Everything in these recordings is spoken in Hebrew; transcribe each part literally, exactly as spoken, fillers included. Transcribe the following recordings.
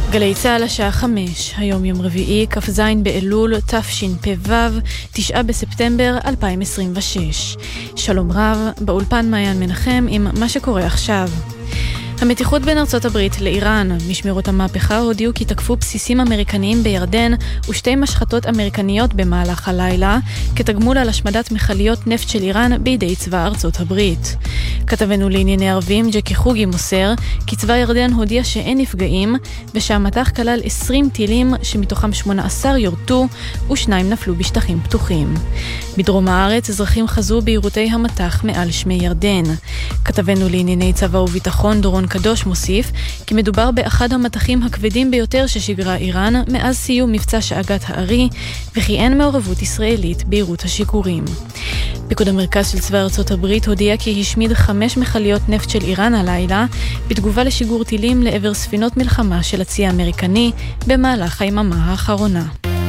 גלי צהל השעה חמש, היום יום רביעי, כ"ז באלול, תשפ"ו, תשעה בספטמבר אלפיים עשרים ושש. שלום רב, באולפן מעיין מנחם עם מה שקורה עכשיו. המתיחות בין ארצות הברית לאיראן. משמרות המהפכה הודיעו כי תקפו בסיסים אמריקניים בירדן ושתי משחטות אמריקניות במהלך הלילה, כתגמול על השמדת מכליות נפט של איראן בידי צבא ארצות הברית. כתבנו לענייני ערבים ג'קי חוגי מוסר כי צבא ירדן הודיע שאין נפגעים, ושהמטח כלל עשרים טילים שמתוכם שמונה עשר יורטו ושניים נפלו בשטחים פתוחים. בדרום הארץ אזרחים חזו ביירותי המטח מעל שמי ירדן. כתבנו לענייני צבא וביטחון דורון קדוש מוסיף כי מדובר באחד המטחים הכבדים ביותר ששיגרה איראן מאז סיום מבצע שאגת הארי, וכי אין מעורבות ישראלית ביירוט השיקורים. פיקוד המרכז של צבא ארצות הברית הודיע כי השמיד חמש מכליות נפט של איראן הלילה בתגובה לשיגור טילים לעבר ספינות מלחמה של הצי האמריקני במהלך היממה האחרונה.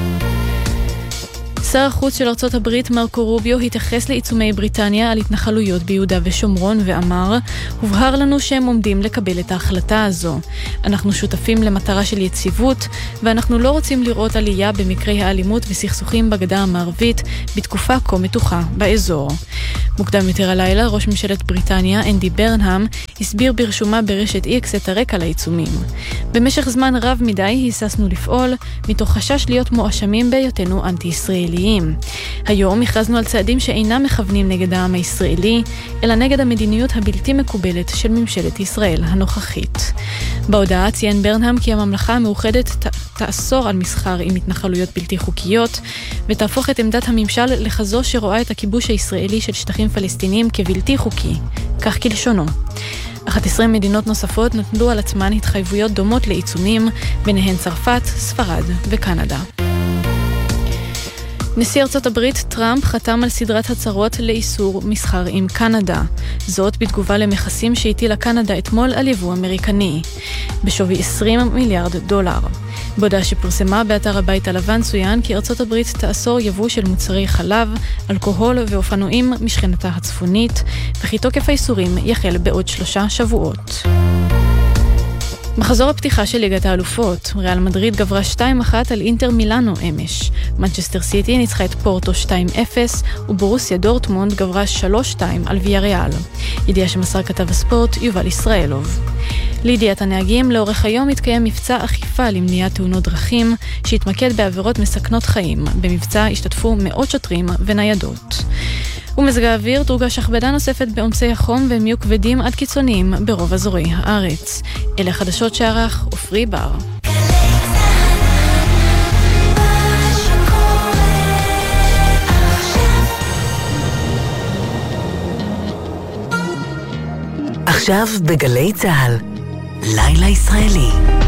שר החוץ של ארצות הברית מרקו רוביו התייחס לעיצומי בריטניה על התנחלויות ביהודה ושומרון ואמר, הובהר לנו שהם עומדים לקבל את ההחלטה הזו. אנחנו שותפים למטרה של יציבות, ואנחנו לא רוצים לראות עלייה במקרי האלימות וסכסוכים בגדה המערבית בתקופה כה מתוחה באזור. מוקדם יותר הלילה, ראש ממשלת בריטניה, אנדי ברנהאם, הסביר ברשומה ברשת איקס את הרקע לעיצומים. במשך זמן רב מדי היססנו לפעול, מתוך חשש להיות מואשמים בהיותנו אנטי-ישראליים. היום הכרזנו על צעדים שאינם מכוונים נגד העם הישראלי, אלא נגד המדיניות הבלתי מקובלת של ממשלת ישראל הנוכחית. בהודעה ציין ברנהאם כי הממלכה המאוחדת ת- תאסור על מסחר עם התנחלויות בלתי חוקיות, ותהפוך את עמדת הממשל לחזו שרואה את הכיבוש הישראלי של שטחים פלסטיניים כבלתי חוקי, כך כלשונו. אחת עשרה מדינות נוספות נטלו על עצמן התחייבויות דומות לעיצומים, ביניהן צרפת, ספרד וקנדה. נשיא ארצות הברית טראמפ חתם על סדרת הצהרות לאיסור מסחר עם קנדה. זאת בתגובה למכסים שהטילה קנדה אתמול על יבוא אמריקני, בשווי עשרים מיליארד דולר. בהודעה שפורסמה באתר הבית הלבן צוין כי ארצות הברית תאסור יבוא של מוצרי חלב, אלכוהול ואופנועים משכנתה הצפונית, וכי תוקף האיסורים יחל בעוד שלושה שבועות. מחזור הפתיחה של ליגת האלופות, ריאל מדריד גברה שתיים אחת על אינטר מילאנו אמש. מנצ'סטר סיטי ניצחה את פורטו שתיים אפס, וברוסיה דורטמונד גברה שלוש שתיים על ויאריאל. ידיעה שמסר כתב הספורט יובל ישראלוב. לידיעת הנהגים, לאורך היום התקיים מבצע אכיפה למניעת תאונות דרכים, שהתמקד בעבירות מסכנות חיים. במבצע השתתפו מאות שוטרים וניידות. ומזג האוויר, תורגש הכבדה נוספת בעומסי החום והם יהיו כבדים עד קיצוניים ברוב אזורי הארץ. אלה חדשות שערך עופרי בר. עכשיו בגלי צהל, לילה ישראלי.